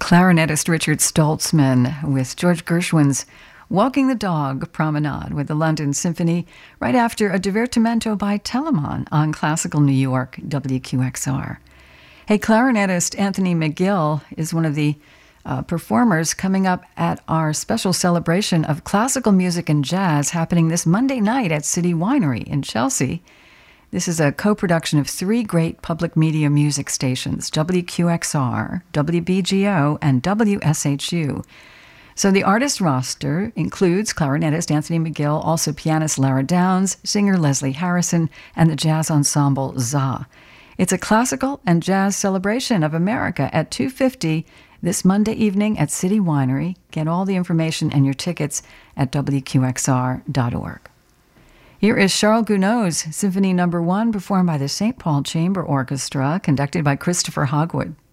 Clarinetist Richard Stoltzman with George Gershwin's Walking the Dog Promenade with the London Symphony right after a divertimento by Telemann on Classical New York, WQXR. Hey, clarinetist Anthony McGill is one of the performers coming up at our special celebration of classical music and jazz happening this Monday night at City Winery in Chelsea. This is a co-production of three great public media music stations, WQXR, WBGO, and WSHU. So the artist roster includes clarinetist Anthony McGill, also pianist Lara Downs, singer Leslie Harrison, and the jazz ensemble ZA. It's a classical and jazz celebration of America at 2:50 this Monday evening at City Winery. Get all the information and your tickets at WQXR.org. Here is Charles Gounod's Symphony No. 1, performed by the St. Paul Chamber Orchestra, conducted by Christopher Hogwood.